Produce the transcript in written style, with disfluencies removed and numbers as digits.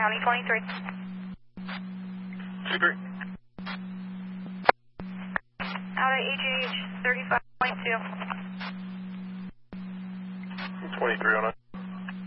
County 23. 23. Out of AGH 35.2. 23 on it.